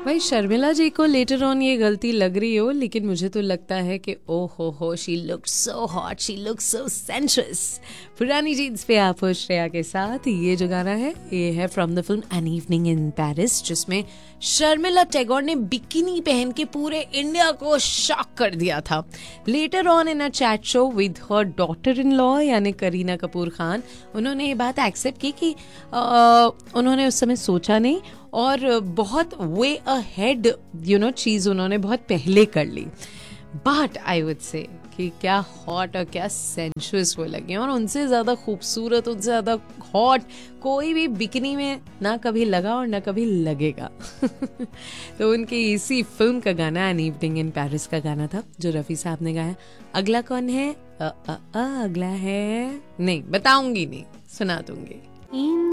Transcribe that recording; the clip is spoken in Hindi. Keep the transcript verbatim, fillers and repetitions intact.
भाई शर्मिला जी को लेटर ऑन ये गलती लग रही हो, लेकिन मुझे तो लगता है कि ओ हो हो she look so hot, she look so sensuous. पुरानी जीन्स पे आप हो श्रेया के साथ। ये जो गाना है ये है from the film an evening in Paris, जिसमें शर्मिला टैगोर ने बिकिनी पहन के पूरे इंडिया को शॉक कर दिया था। Later on in a chat show with her daughter in law यानी करीना कपूर खान, उन्होंने ये बात एक्सेप्ट की कि आ, उन्होंने उस समय सोचा नहीं और बहुत वे अहेड यू नो चीज उन्होंने बहुत पहले कर ली। बट आई वुड से कि क्या हॉट और क्या सेंशुअस वो लगे, और उनसे ज्यादा खूबसूरत, उनसे ज्यादा हॉट कोई भी बिकनी में ना कभी लगा और ना कभी लगेगा। तो उनकी इसी फिल्म का गाना एन इवनिंग इन पेरिस का गाना था जो रफी साहब ने गाया। अगला कौन है? अ, अ, अ, अगला है नहीं बताऊंगी, नहीं सुना दूंगी।